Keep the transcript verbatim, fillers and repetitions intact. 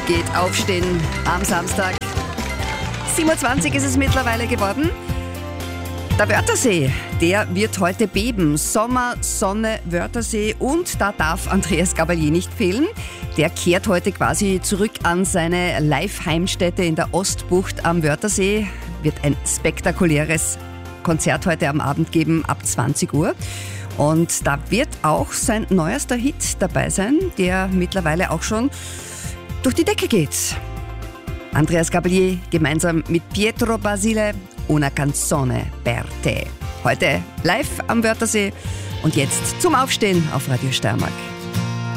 geht aufstehen am Samstag. siebenundzwanzig ist es mittlerweile geworden. Der Wörthersee, der wird heute beben. Sommer, Sonne, Wörthersee und da darf Andreas Gabalier nicht fehlen. Der kehrt heute quasi zurück an seine Live-Heimstätte in der Ostbucht am Wörthersee. Wird ein spektakuläres Konzert heute am Abend geben ab zwanzig Uhr. Und da wird auch sein neuester Hit dabei sein, der mittlerweile auch schon durch die Decke geht. Andreas Gabalier gemeinsam mit Pietro Basile, Una canzone per te. Heute live am Wörthersee und jetzt zum Aufstehen auf Radio Steiermark.